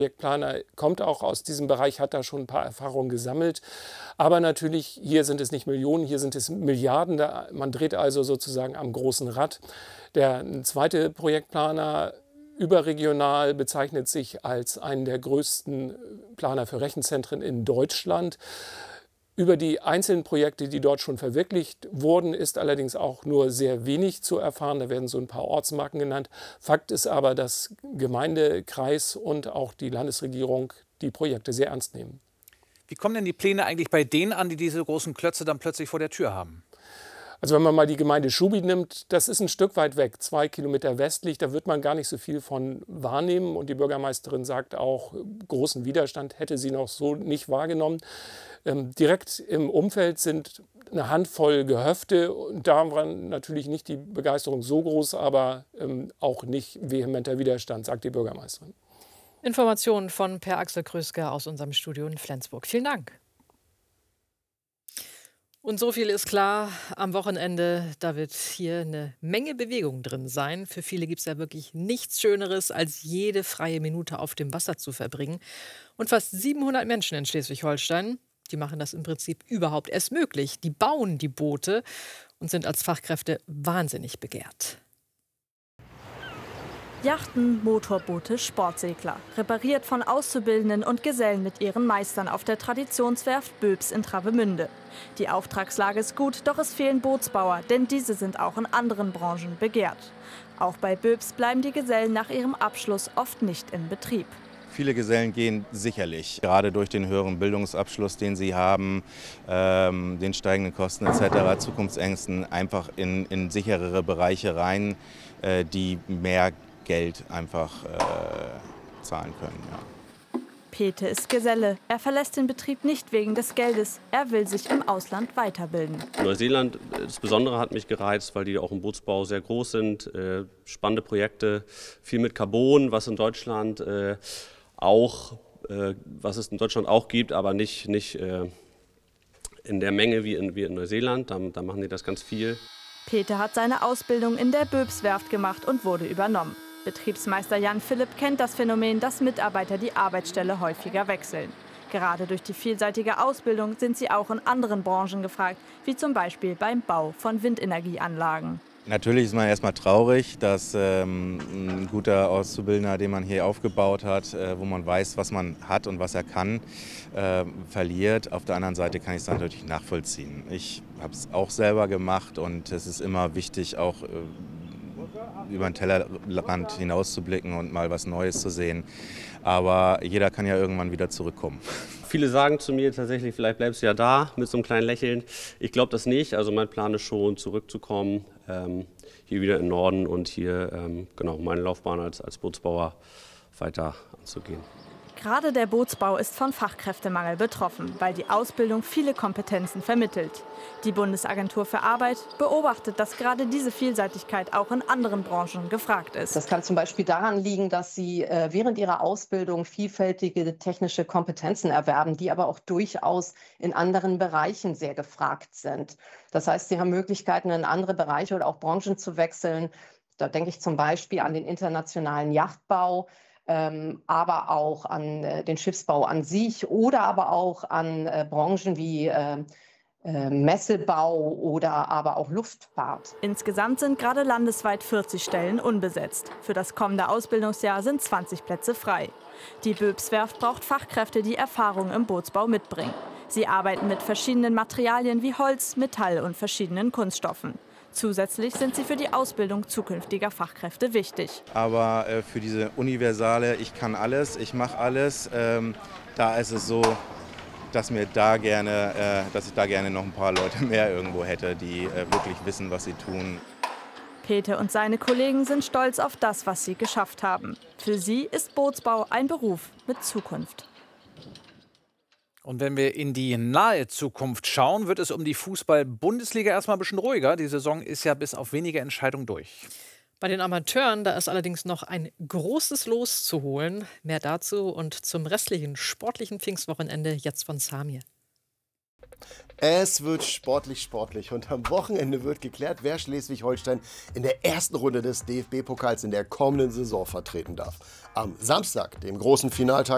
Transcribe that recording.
Projektplaner kommt auch aus diesem Bereich, hat da schon ein paar Erfahrungen gesammelt. Aber natürlich, hier sind es nicht Millionen, hier sind es Milliarden. Man dreht also sozusagen am großen Rad. Der zweite Projektplaner überregional bezeichnet sich als einen der größten Planer für Rechenzentren in Deutschland. Über die einzelnen Projekte, die dort schon verwirklicht wurden, ist allerdings auch nur sehr wenig zu erfahren. Da werden so ein paar Ortsmarken genannt. Fakt ist aber, dass Gemeinde, Kreis und auch die Landesregierung die Projekte sehr ernst nehmen. Wie kommen denn die Pläne eigentlich bei denen an, die diese großen Klötze dann plötzlich vor der Tür haben? Also wenn man mal die Gemeinde Schubi nimmt, das ist ein Stück weit weg, 2 Kilometer westlich, da wird man gar nicht so viel von wahrnehmen. Und die Bürgermeisterin sagt auch, großen Widerstand hätte sie noch so nicht wahrgenommen. Direkt im Umfeld sind eine Handvoll Gehöfte. Und da war natürlich nicht die Begeisterung so groß, aber auch nicht vehementer Widerstand, sagt die Bürgermeisterin. Informationen von Per Axel Kröske aus unserem Studio in Flensburg. Vielen Dank. Und so viel ist klar, am Wochenende, da wird hier eine Menge Bewegung drin sein. Für viele gibt es ja wirklich nichts Schöneres, als jede freie Minute auf dem Wasser zu verbringen. Und fast 700 Menschen in Schleswig-Holstein, die machen das im Prinzip überhaupt erst möglich. Die bauen die Boote und sind als Fachkräfte wahnsinnig begehrt. Yachten, Motorboote, Sportsegler. Repariert von Auszubildenden und Gesellen mit ihren Meistern auf der Traditionswerft Böbs in Travemünde. Die Auftragslage ist gut, doch es fehlen Bootsbauer, denn diese sind auch in anderen Branchen begehrt. Auch bei Böbs bleiben die Gesellen nach ihrem Abschluss oft nicht in Betrieb. Viele Gesellen gehen sicherlich, gerade durch den höheren Bildungsabschluss, den sie haben, den steigenden Kosten etc., Zukunftsängsten, einfach in sicherere Bereiche rein, die mehr Geld einfach zahlen können. Ja. Pete ist Geselle. Er verlässt den Betrieb nicht wegen des Geldes. Er will sich im Ausland weiterbilden. Neuseeland, das Besondere hat mich gereizt, weil die auch im Bootsbau sehr groß sind. Spannende Projekte, viel mit Carbon, was in Deutschland was es in Deutschland auch gibt, aber nicht in der Menge wie in Neuseeland. Da machen die das ganz viel. Peter hat seine Ausbildung in der Böbswerft gemacht und wurde übernommen. Betriebsmeister Jan Philipp kennt das Phänomen, dass Mitarbeiter die Arbeitsstelle häufiger wechseln. Gerade durch die vielseitige Ausbildung sind sie auch in anderen Branchen gefragt, wie zum Beispiel beim Bau von Windenergieanlagen. Natürlich ist man erstmal traurig, dass ein guter Auszubildender, den man hier aufgebaut hat, wo man weiß, was man hat und was er kann, verliert. Auf der anderen Seite kann ich es natürlich nachvollziehen. Ich habe es auch selber gemacht und es ist immer wichtig, auch über den Tellerrand hinauszublicken und mal was Neues zu sehen. Aber jeder kann ja irgendwann wieder zurückkommen. Viele sagen zu mir tatsächlich, vielleicht bleibst du ja da mit so einem kleinen Lächeln. Ich glaube das nicht. Also mein Plan ist schon, zurückzukommen, hier wieder im Norden und hier meine Laufbahn als Bootsbauer weiter anzugehen. Gerade der Bootsbau ist von Fachkräftemangel betroffen, weil die Ausbildung viele Kompetenzen vermittelt. Die Bundesagentur für Arbeit beobachtet, dass gerade diese Vielseitigkeit auch in anderen Branchen gefragt ist. Das kann zum Beispiel daran liegen, dass sie während ihrer Ausbildung vielfältige technische Kompetenzen erwerben, die aber auch durchaus in anderen Bereichen sehr gefragt sind. Das heißt, sie haben Möglichkeiten, in andere Bereiche oder auch Branchen zu wechseln. Da denke ich zum Beispiel an den internationalen Yachtbau, aber auch an den Schiffsbau an sich oder aber auch an Branchen wie Messebau oder aber auch Luftfahrt. Insgesamt sind gerade landesweit 40 Stellen unbesetzt. Für das kommende Ausbildungsjahr sind 20 Plätze frei. Die Böbswerft braucht Fachkräfte, die Erfahrung im Bootsbau mitbringen. Sie arbeiten mit verschiedenen Materialien wie Holz, Metall und verschiedenen Kunststoffen. Zusätzlich sind sie für die Ausbildung zukünftiger Fachkräfte wichtig. Aber für diese universale, ich kann alles, ich mache alles, da ist es so, dass ich da gerne noch ein paar Leute mehr irgendwo hätte, die wirklich wissen, was sie tun. Peter und seine Kollegen sind stolz auf das, was sie geschafft haben. Für sie ist Bootsbau ein Beruf mit Zukunft. Und wenn wir in die nahe Zukunft schauen, wird es um die Fußball-Bundesliga erstmal ein bisschen ruhiger. Die Saison ist ja bis auf wenige Entscheidungen durch. Bei den Amateuren, da ist allerdings noch ein großes Los zu holen. Mehr dazu und zum restlichen sportlichen Pfingstwochenende jetzt von Samir. Es wird sportlich und am Wochenende wird geklärt, wer Schleswig-Holstein in der ersten Runde des DFB-Pokals in der kommenden Saison vertreten darf. Am Samstag, dem großen Finaltag